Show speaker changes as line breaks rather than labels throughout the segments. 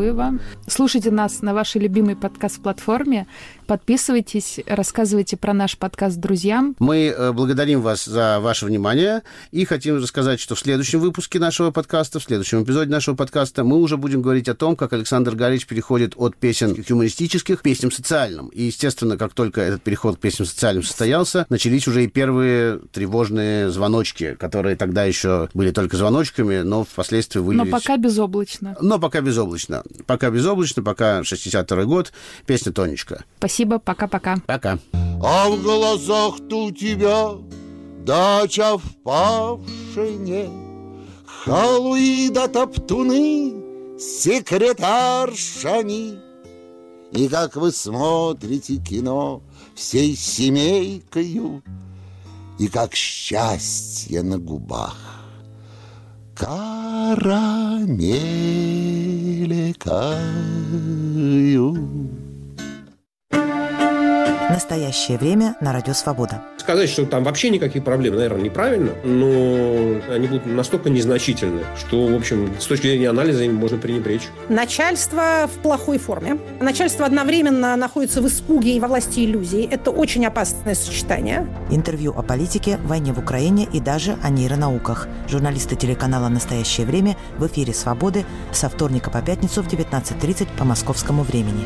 Валуева. Слушайте нас на вашей любимой подкаст-платформе. Подписывайтесь, рассказывайте про наш подкаст друзьям.
Мы благодарим вас за ваше внимание и хотим рассказать, что в следующем выпуске нашего подкаста, в следующем эпизоде нашего подкаста мы уже будем говорить о том, как Александр Галич переходит от песен юмористических к песням социальным. И, естественно, как только этот переход к песням социальным состоялся, начались уже и первые тревожные звоночки, которые тогда еще были только звоночками, но впоследствии вылились...
Но пока безоблачно.
Пока 62-й год, песня «Тонечка».
Спасибо, пока-пока.
Пока.
А в глазах-то у тебя дача в Павшине, халуи да топтуны, секретаршани. И как вы смотрите кино всей семейкою, и как счастье на губах карамелькаю.
Настоящее время на Радио Свобода.
Сказать, что там вообще никаких проблем, наверное, неправильно, но они будут настолько незначительны, что, в общем, с точки зрения анализа им можно пренебречь.
Начальство в плохой форме. Начальство одновременно находится в испуге и во власти иллюзий. Это очень опасное сочетание.
Интервью о политике, войне в Украине и даже о нейронауках. Журналисты телеканала «Настоящее время» в эфире «Свободы» со вторника по пятницу в 19:30 по московскому времени.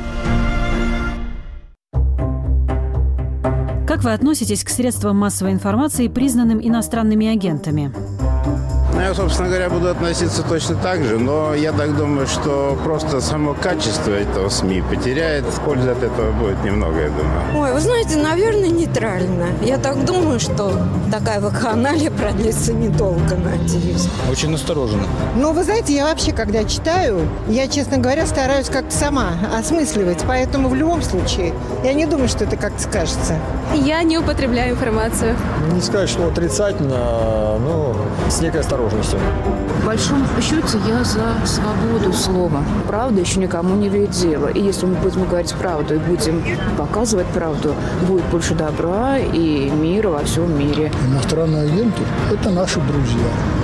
Как вы относитесь к средствам массовой информации, признанным иностранными агентами?
Я, собственно говоря, буду относиться точно так же, но я так думаю, что просто само качество этого СМИ потеряет. Пользы от этого будет немного, я думаю.
Ой, вы знаете, наверное, нейтрально. Я так думаю, что такая вакханалия продлится недолго, надеюсь.
Очень настороженно.
Ну, вы знаете, я вообще, когда читаю, я, честно говоря, стараюсь как-то сама осмысливать, поэтому в любом случае я не думаю, что это как-то скажется.
Я не употребляю информацию.
Не сказать, что отрицательно, но с некой осторожностью.
В большом счете я за свободу слова. Правда еще никому не вредит дело. И если мы будем говорить правду и будем показывать правду, будет больше добра и мира во всем мире.
Иностранные агенты – это наши друзья.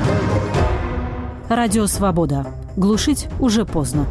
Радио «Свобода». Глушить уже поздно.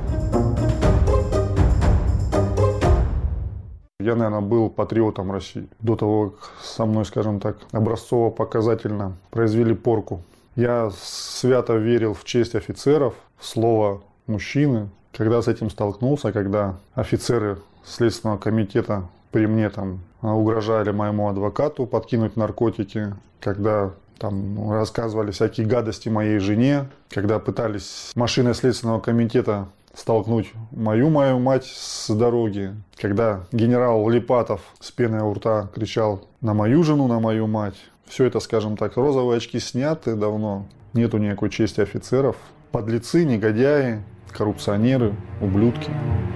Я, наверное, был патриотом России до того, как со мной, скажем так, образцово-показательно произвели порку. Я свято верил в честь офицеров, в слово мужчины. Когда с этим столкнулся, когда офицеры Следственного комитета при мне там угрожали моему адвокату подкинуть наркотики, когда там рассказывали всякие гадости моей жене, когда пытались машиной Следственного комитета столкнуть мою мать с дороги, когда генерал Липатов с пеной у рта кричал на мою жену, на мою мать. Все это, скажем так, розовые очки сняты давно. Нету никакой чести офицеров. Подлецы, негодяи, коррупционеры, ублюдки.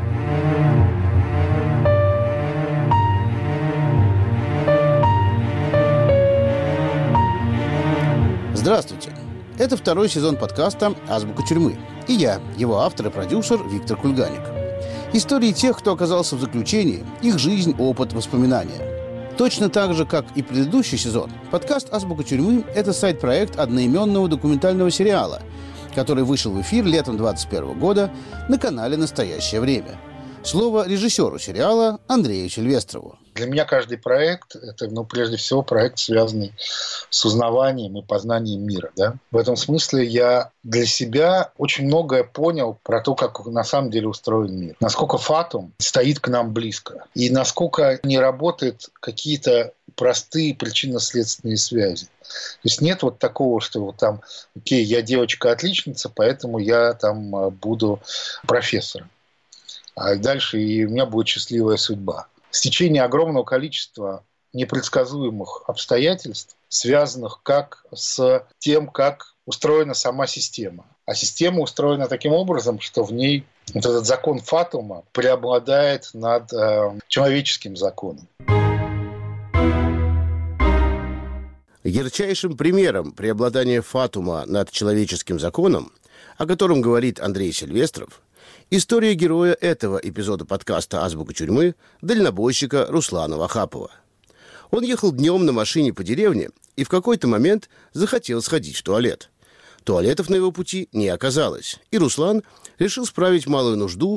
Здравствуйте. Это второй сезон подкаста «Азбука тюрьмы». И я, его автор и продюсер Виктор Кульганик. Истории тех, кто оказался в заключении, их жизнь, опыт, воспоминания. Точно так же, как и предыдущий сезон, подкаст «Азбука тюрьмы» — это сайт-проект одноименного документального сериала, который вышел в эфир летом 2021 года на канале «Настоящее время». Слово режиссеру сериала Андрею Сильвестрову.
Для меня каждый проект – это, прежде всего, проект, связанный с узнаванием и познанием мира. Да? В этом смысле я для себя очень многое понял про то, как на самом деле устроен мир. Насколько фатум стоит к нам близко. И насколько не работают какие-то простые причинно-следственные связи. То есть нет вот такого, что вот там, окей, я девочка-отличница, поэтому я там буду профессором. А дальше и у меня будет счастливая судьба. Стечение огромного количества непредсказуемых обстоятельств, связанных как с тем, как устроена сама система. А система устроена таким образом, что в ней вот этот закон фатума преобладает над человеческим законом.
Ярчайшим примером преобладания фатума над человеческим законом, о котором говорит Андрей Сильвестров, история героя этого эпизода подкаста «Азбука тюрьмы» дальнобойщика Руслана Вахапова. Он ехал днем на машине по деревне и в какой-то момент захотел сходить в туалет. Туалетов на его пути не оказалось, и Руслан решил справить малую нужду